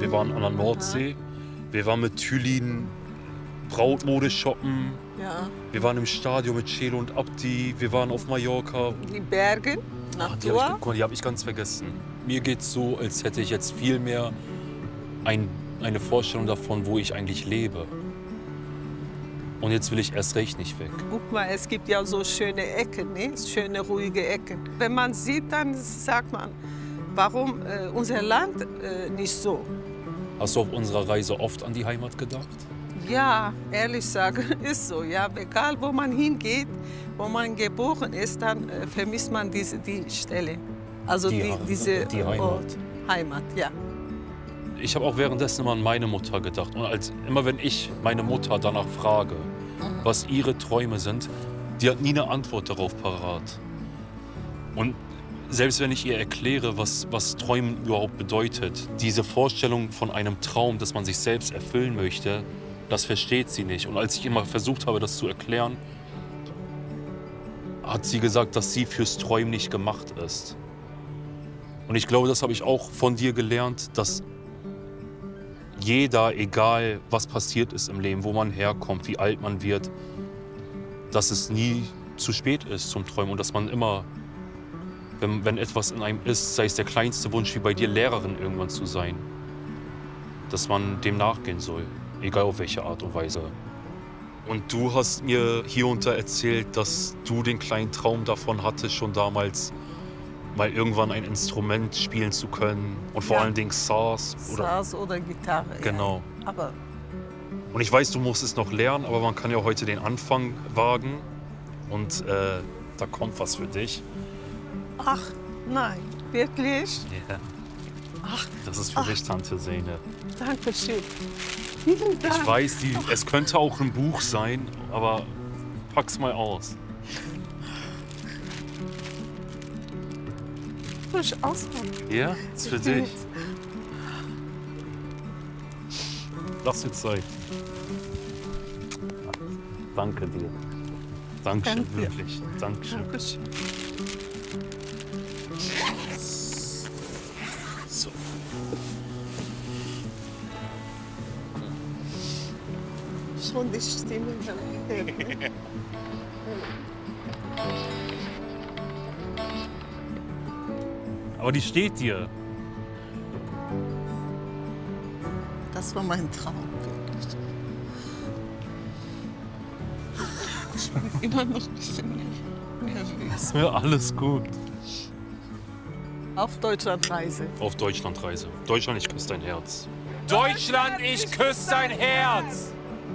wir waren an der Nordsee. Wir waren mit Thülin Brautmode shoppen. Ja. Wir waren im Stadion mit Celo und Abdi. Wir waren auf Mallorca. Die Berge, Die habe ich ganz vergessen. Mir geht's so, als hätte ich jetzt viel mehr eine Vorstellung davon, wo ich eigentlich lebe. Und jetzt will ich erst recht nicht weg. Guck mal, es gibt ja so schöne Ecken, ne? Schöne, ruhige Ecken. Wenn man sieht, dann sagt man, warum unser Land nicht so? Hast du auf unserer Reise oft an die Heimat gedacht? Ja, ehrlich sagen, ist so. Ja, egal, wo man hingeht, wo man geboren ist, dann vermisst man die Stelle. Also diese die Heimat. Ort. Heimat, ja. Ich habe auch währenddessen immer an meine Mutter gedacht. Und immer wenn ich meine Mutter danach frage, was ihre Träume sind, die hat nie eine Antwort darauf parat. Und selbst wenn ich ihr erkläre, was Träumen überhaupt bedeutet, diese Vorstellung von einem Traum, dass man sich selbst erfüllen möchte, das versteht sie nicht. Und als ich immer versucht habe, das zu erklären, hat sie gesagt, dass sie fürs Träumen nicht gemacht ist. Und ich glaube, das habe ich auch von dir gelernt, dass jeder, egal was passiert ist im Leben, wo man herkommt, wie alt man wird, dass es nie zu spät ist zum Träumen und dass man immer, wenn etwas in einem ist, sei es der kleinste Wunsch wie bei dir, Lehrerin irgendwann zu sein, dass man dem nachgehen soll, egal auf welche Art und Weise. Und du hast mir hier unter erzählt, dass du den kleinen Traum davon hattest, schon damals mal irgendwann ein Instrument spielen zu können und vor allen Dingen Saz oder Gitarre. Genau. Ja. Aber und ich weiß, du musst es noch lernen, aber man kann ja heute den Anfang wagen und da kommt was für dich. ach, nein, wirklich? Ja. Ach, Das ist für dich, Tante Zeynep. danke schön. Vielen Dank. Ich weiß, es könnte auch ein Buch sein, aber pack's mal aus. Soll ich ausmachen? Ja, ist für dich. Lass dir Zeit. Danke dir. Dankeschön, Danke. wirklich. Dankeschön. Dankeschön. So. Schon die Stimme. Aber die steht dir. Das war mein Traum, wirklich. Ich bin immer noch ein bisschen nervös. Ja, alles gut. Auf Deutschlandreise. Auf Deutschlandreise. Deutschland, ich küsse dein Herz. Deutschland, ich küsse dein Herz!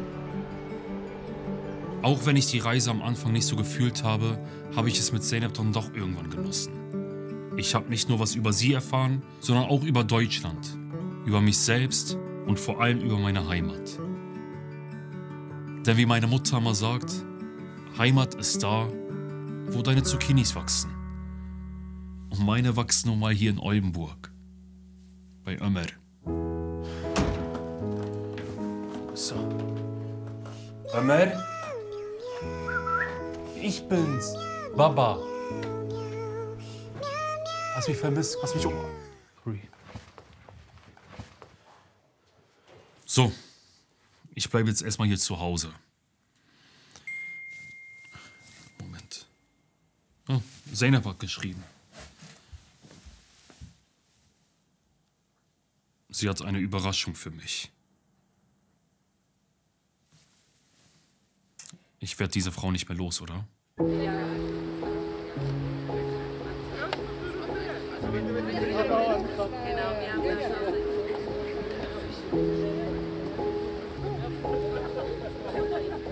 Auch wenn ich die Reise am Anfang nicht so gefühlt habe, habe ich es mit Zeynep dann doch irgendwann genossen. Ich habe nicht nur was über sie erfahren, sondern auch über Deutschland, über mich selbst und vor allem über meine Heimat. Denn wie meine Mutter immer sagt, Heimat ist da, wo deine Zucchinis wachsen. Und meine wachsen nun mal hier in Oldenburg, bei Ömer. So. Ömer? Ich bin's, Baba. Hast mich vermisst, hast mich So, ich bleibe jetzt erstmal hier zu Hause. Moment. Oh, Zeynep hat geschrieben. Sie hat eine Überraschung für mich. Ich werde diese Frau nicht mehr los, oder? Ja.